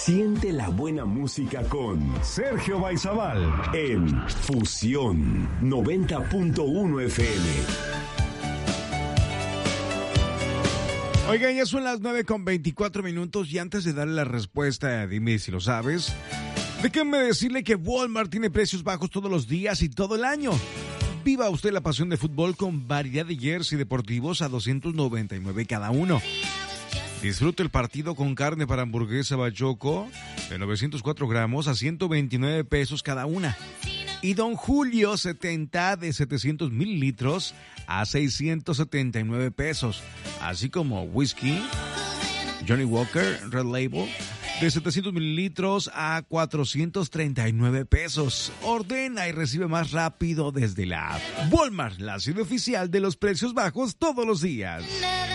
Siente la buena música con Sergio Baizabal en Fusión 90.1 FM. Oigan, ya son las 9:24 y antes de darle la respuesta, dime si lo sabes, déjenme decirle que Walmart tiene precios bajos todos los días y todo el año. Viva usted la pasión de fútbol con variedad de jersey deportivos a $299 cada uno. Disfrute el partido con carne para hamburguesa Bachoco de 904 gramos a $129 cada una. Y Don Julio 70 de 700 mililitros a $679. Así como whisky Johnny Walker Red Label de 700 mililitros a $439. Ordena y recibe más rápido desde la app. Walmart, la sede oficial de los precios bajos todos los días.